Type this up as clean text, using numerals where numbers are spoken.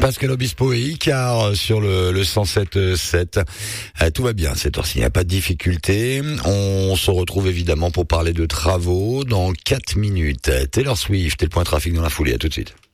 Pascal Obispo et Icar sur le 107.7. Tout va bien cette heure-ci, il n'y a pas de difficulté. On se retrouve évidemment pour parler de travaux dans 4 minutes. Taylor Swift et le point trafic dans la foulée, à tout de suite.